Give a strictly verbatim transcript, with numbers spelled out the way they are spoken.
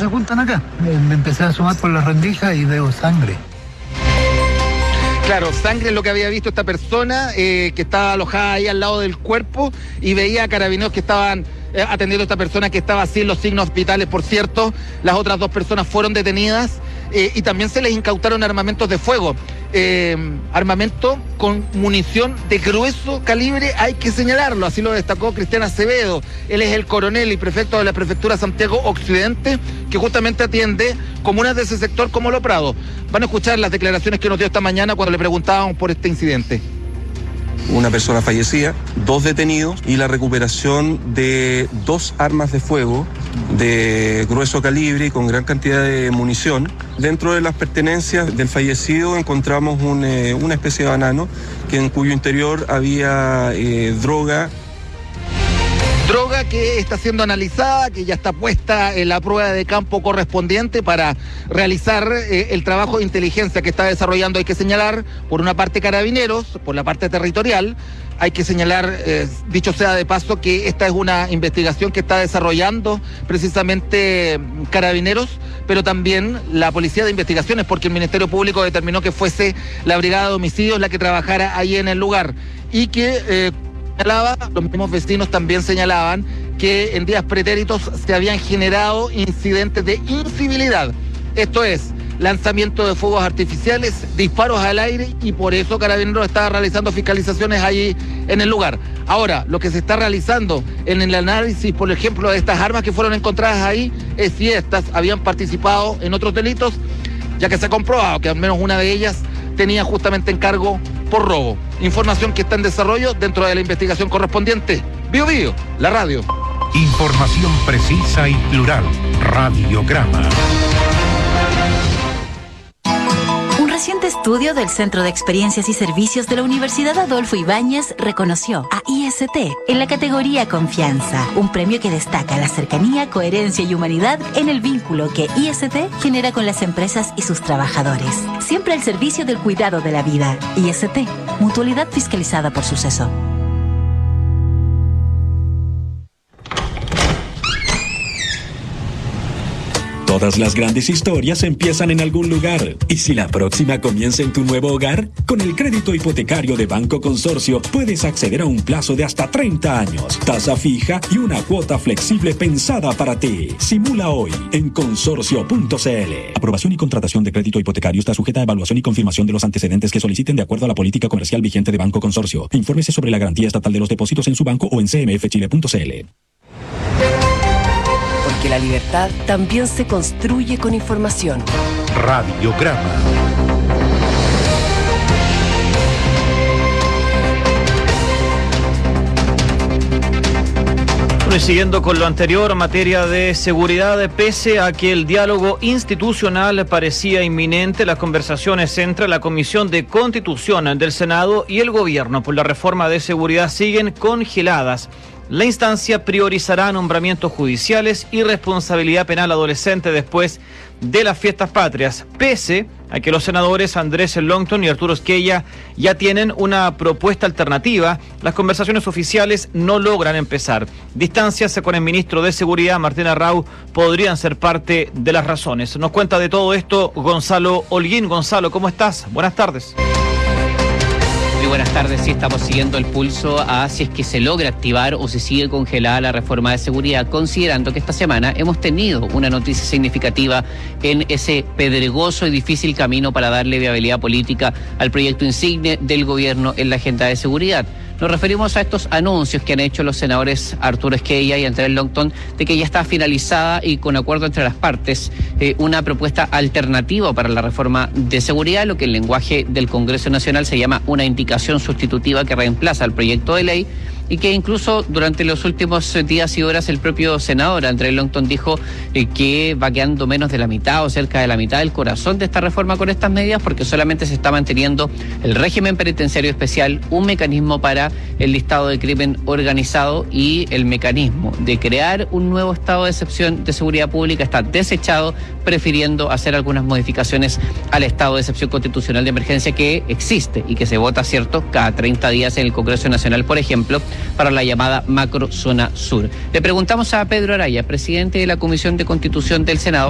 se juntan acá. Me, me empecé a asomar por las rendijas y veo sangre. Claro, sangre es lo que había visto esta persona eh, que estaba alojada ahí al lado del cuerpo, y veía a carabineros que estaban eh, atendiendo a esta persona que estaba sin los signos vitales, por cierto. Las otras dos personas fueron detenidas eh, y también se les incautaron armamentos de fuego. Eh, armamento con munición de grueso calibre, hay que señalarlo, así lo destacó Cristian Acevedo. Él es el coronel y prefecto de la prefectura Santiago Occidente, que justamente atiende comunas de ese sector como Lo Prado. Van a escuchar las declaraciones que nos dio esta mañana cuando le preguntábamos por este incidente. Una persona fallecida, dos detenidos y la recuperación de dos armas de fuego de grueso calibre y con gran cantidad de munición. Dentro de las pertenencias del fallecido encontramos un, eh, una especie de banano que en cuyo interior había eh, droga. Droga que está siendo analizada, que ya está puesta en la prueba de campo correspondiente para realizar eh, el trabajo de inteligencia que está desarrollando. Hay que señalar, por una parte Carabineros, por la parte territorial. Hay que señalar, eh, dicho sea de paso, que esta es una investigación que está desarrollando precisamente Carabineros, pero también la Policía de Investigaciones, porque el Ministerio Público determinó que fuese la Brigada de Homicidios la que trabajara ahí en el lugar. Y que... Eh, los mismos vecinos también señalaban que en días pretéritos se habían generado incidentes de incivilidad. Esto es, lanzamiento de fuegos artificiales, disparos al aire, y por eso Carabineros estaba realizando fiscalizaciones allí en el lugar. Ahora, lo que se está realizando en el análisis, por ejemplo, de estas armas que fueron encontradas ahí, es si estas habían participado en otros delitos, ya que se ha comprobado que al menos una de ellas tenía justamente encargo por robo. Información que está en desarrollo dentro de la investigación correspondiente. Bio Bio, la radio. Información precisa y plural. Radiograma. Un reciente estudio del Centro de Experiencias y Servicios de la Universidad Adolfo Ibáñez reconoció a I S T en la categoría Confianza, un premio que destaca la cercanía, coherencia y humanidad en el vínculo que I S T genera con las empresas y sus trabajadores. Siempre al servicio del cuidado de la vida. I S T, mutualidad fiscalizada por Suceso. Todas las grandes historias empiezan en algún lugar. ¿Y si la próxima comienza en tu nuevo hogar? Con el crédito hipotecario de Banco Consorcio puedes acceder a un plazo de hasta treinta años, tasa fija y una cuota flexible pensada para ti. Simula hoy en consorcio punto c l. Aprobación y contratación de crédito hipotecario está sujeta a evaluación y confirmación de los antecedentes que soliciten de acuerdo a la política comercial vigente de Banco Consorcio. Infórmese sobre la garantía estatal de los depósitos en su banco o en c m f chile punto c l. Porque la libertad también se construye con información. Radiograma. Bueno, y siguiendo con lo anterior, en materia de seguridad, pese a que el diálogo institucional parecía inminente, las conversaciones entre la Comisión de Constitución del Senado y el Gobierno por la reforma de seguridad siguen congeladas. La instancia priorizará nombramientos judiciales y responsabilidad penal adolescente después de las fiestas patrias, pese a que los senadores Andrés Longton y Arturo Esquella ya tienen una propuesta alternativa. Las conversaciones oficiales no logran empezar. Distancias con el ministro de Seguridad, Martín Arrau, podrían ser parte de las razones. Nos cuenta de todo esto Gonzalo Holguín. Gonzalo, ¿cómo estás? Buenas tardes. Muy buenas tardes, sí, estamos siguiendo el pulso a si es que se logra activar o si sigue congelada la reforma de seguridad, considerando que esta semana hemos tenido una noticia significativa en ese pedregoso y difícil camino para darle viabilidad política al proyecto insigne del gobierno en la agenda de seguridad. Nos referimos a estos anuncios que han hecho los senadores Arturo Esquella y Andrés Longton de que ya está finalizada y con acuerdo entre las partes eh, una propuesta alternativa para la reforma de seguridad, lo que en lenguaje del Congreso Nacional se llama una indicación sustitutiva que reemplaza al proyecto de ley, y que incluso durante los últimos días y horas el propio senador Andrés Longton dijo eh, que va quedando menos de la mitad o cerca de la mitad del corazón de esta reforma con estas medidas, porque solamente se está manteniendo el régimen penitenciario especial, un mecanismo para el listado de crimen organizado, y el mecanismo de crear un nuevo estado de excepción de seguridad pública está desechado, prefiriendo hacer algunas modificaciones al estado de excepción constitucional de emergencia que existe y que se vota, cierto, cada treinta días en el Congreso Nacional, por ejemplo, para la llamada macro zona sur. Le preguntamos a Pedro Araya, presidente de la Comisión de Constitución del Senado,